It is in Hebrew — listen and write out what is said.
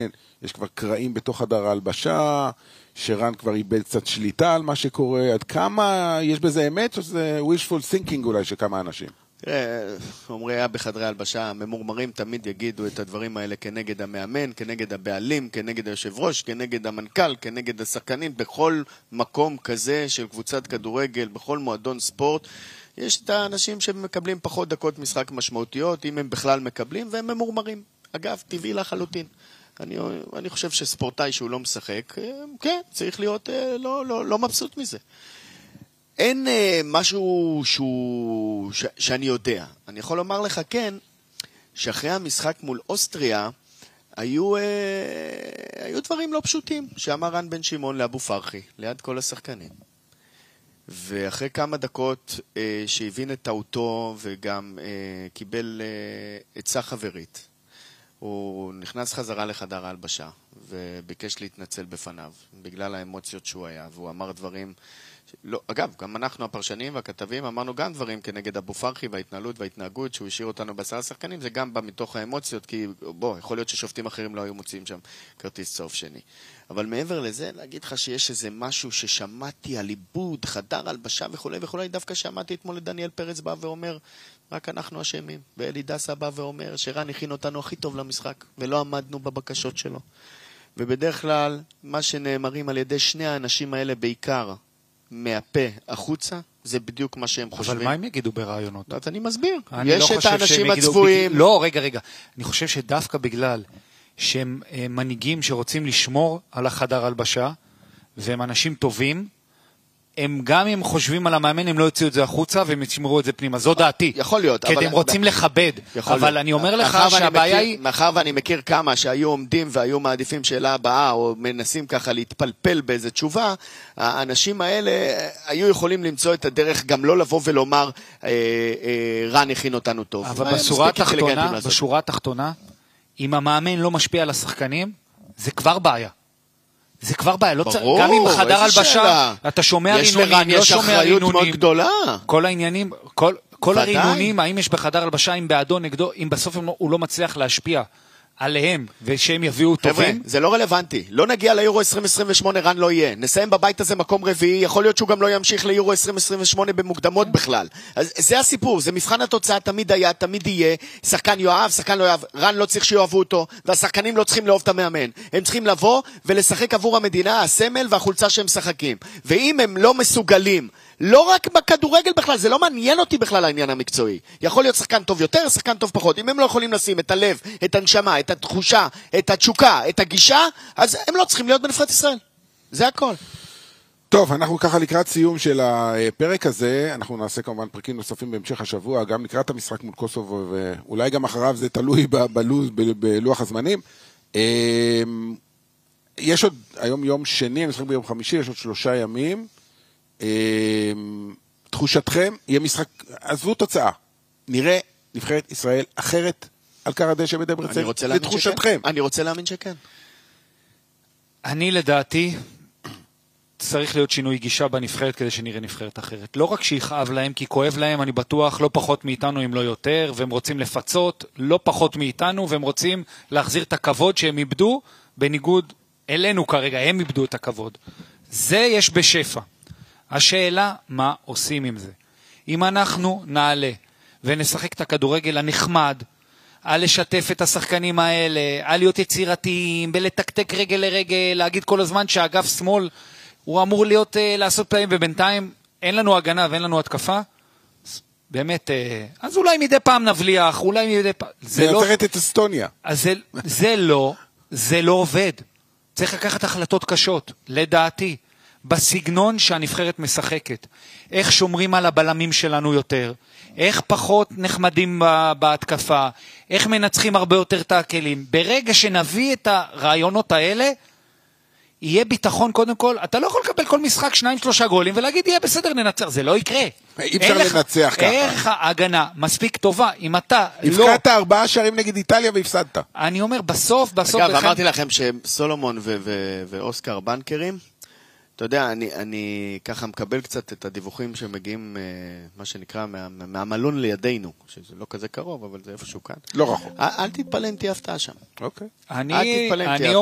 יש כבר קרעים בתוך חדר ההלבשה, שרן כבר איבד קצת שליטה על מה שקורה, עד כמה יש בזה אמת, או זה wishful thinking אולי של כמה אנשים? אומרי היה בחדרי הלבשה, הממורמרים תמיד יגידו את הדברים האלה כנגד המאמן, כנגד הבעלים, כנגד היושב ראש, כנגד המנכ"ל, כנגד השחקנים, בכל מקום כזה של קבוצת כדורגל, בכל מועדון ספורט, יש את האנשים שמקבלים פחות דקות משחק משמעותיות, אם הם בכלל מקבלים, והם ממורמרים. אגב, טבעי לחלוטין. אני חושב שספורטאי שהוא לא משחק, כן, צריך להיות לא מבסוט מזה. אין משהו שאני יודע. אני יכול לומר לך כן, שאחרי המשחק מול אוסטריה, היו דברים לא פשוטים, שאמר רן בן שמעון לאבו פרחי, ליד כל השחקנים. ואחרי כמה דקות שהבין את טעותו וגם קיבל עצה חברית, הוא נכנס חזרה לחדר ההלבשה וביקש להתנצל בפניו בגלל האמוציות שהוא היה, והוא אמר דברים לא, אגב, גם אנחנו הפרשנים והכתבים אמרנו גם דברים כנגד אבו פרחי וההתנהלות וההתנהגות שהוא השאיר אותנו בעשרה שחקנים, זה גם בא מתוך האמוציות, כי יכול להיות ששופטים אחרים לא היו מוציאים שם כרטיס צהוב שני. אבל מעבר לזה, להגיד לך שיש איזה משהו ששמעתי על עיבוד, חדר הלבשה וכו' וכו', דווקא שמעתי אתמול לדניאל פרץ בא ואומר, רק אנחנו אשמים, ואלי דסה בא ואומר שרן הכין אותנו הכי טוב למשחק, ולא עמדנו בבקשות שלו. ובדרך כלל, מה שנאמרים על ידי שני האנשים האלה בעיקר, מהפה החוצה, זה בדיוק מה שהם חושבים. אבל מה הם יגידו ברעיונות? אז אני מסביר. יש את האנשים הצבועים. לא, רגע. אני חושב שדווקא בגלל שהם מנהיגים שרוצים לשמור על החדר הלבשה, והם אנשים טובים, הם גם אם חושבים על המאמן, הם לא יוציאו את זה החוצה, והם ישמרו את זה פנימה. זו דעתי. יכול להיות. כי הם רוצים לכבד. אבל אני אומר לך שהבעיה היא... מאחר ואני מכיר כמה שהיו עומדים והיו מעדיפים שאלה הבאה, או מנסים ככה להתפלפל באיזו תשובה, האנשים האלה היו יכולים למצוא את הדרך גם לא לבוא ולומר, רן הכין אותנו טוב. אבל בשורה התחתונה, אם המאמן לא משפיע על השחקנים, זה כבר בעיה. זה כבר בעיה, ברור, גם עם חדר הלבשה, אתה שומע רינונים, לא שומע רינונים. כל העניינים, כל הרינונים, האם יש בחדר הלבשה, אם בעדו, נגדו, אם בסוף הוא לא מצליח להשפיע עליהם, ושהם יביאו טובים. זה לא רלוונטי. לא נגיע ליורו 2028, רן לא יהיה. נסיים בבית הזה מקום רביעי, יכול להיות שהוא גם לא ימשיך ליורו 2028 במוקדמות בכלל. אז זה הסיפור, זה מבחן התוצאה, תמיד היה, תמיד יהיה. שחקן יואב, שחקן לא יואב. רן לא צריך שיואבו אותו, והשחקנים לא צריכים לאהוב את המאמן. הם צריכים לבוא ולשחק עבור המדינה, הסמל והחולצה שהם משחקים. ואם הם לא מסוגלים, לא רק בכדורגל בכלל, זה לא מעניין אותי בכלל העניין המקצועי. יכול להיות שחקן טוב יותר, שחקן טוב פחות. אם הם לא יכולים לשים את הלב, את הנשמה, את התחושה, את התשוקה, את הגישה, אז הם לא צריכים להיות בנבחרת ישראל. זה הכל. טוב, אנחנו ככה לקראת סיום של הפרק הזה, אנחנו נעשה כמובן פרקים נוספים בהמשך השבוע, גם לקראת המשחק מול קוסובו, ואולי גם אחריו זה תלוי בלוח הזמנים. יש עוד, היום יום שני, המשחק ביום חמישי, יש עוד 3 ימים. תחושתכם, יהיה משחק, עזבו תוצאה, נראה נבחרת ישראל אחרת על קר הדשא בדברצן, לתחושתכם. אני רוצה להאמין שכן. אני לדעתי צריך להיות שינוי גישה בנבחרת כדי שנראה נבחרת אחרת. לא רק שיכאב להם, כי כואב להם, אני בטוח, לא פחות מאיתנו אם לא יותר, והם רוצים לפצות, לא פחות מאיתנו, והם רוצים להחזיר את הכבוד שהם איבדו, בניגוד אלינו כרגע, הם איבדו את הכבוד. זה יש בשפע. השאלה, מה עושים עם זה? אם אנחנו נעלה ונשחק את הכדורגל הנחמד, על לשתף את השחקנים האלה, על להיות יצירתיים, בלתקתק רגל לרגל, להגיד כל הזמן שהאגף שמאל הוא אמור להיות, לעשות פעמים, ובינתיים אין לנו הגנה ואין לנו התקפה, באמת, אז אולי מדי פעם נבליח, אולי מדי פעם... זה נותרת את אסטוניה. אז זה לא עובד. צריך לקחת החלטות קשות, לדעתי. בסגנון שהנבחרת משחקת, איך שומרים על הבלמים שלנו יותר, איך פחות נחמדים בהתקפה, איך מנצחים הרבה יותר את הכלים. ברגע שנביא את הרעיונות האלה, יהיה ביטחון קודם כל. אתה לא יכול לקבל כל משחק 2-3 גולים ולהגיד יהיה בסדר ננצח, זה לא יקרה. אי אפשר לנצח ככה. אין לך הגנה מספיק טובה, אם אתה הבקעת 4 שערים נגד איטליה והפסדת. אני אומר בסוף אגב, אמרתי לכם שסולומון ואוסקר בנקרים, אתה יודע, אני ככה מקבל קצת את הדיווחים שמגיעים, מה שנקרא, מהמלון לידינו, שזה לא כזה קרוב, אבל זה איפשהו כאן. לא רחוק. אל תתפלא אם תהיה הפתעה שם. אוקיי. אני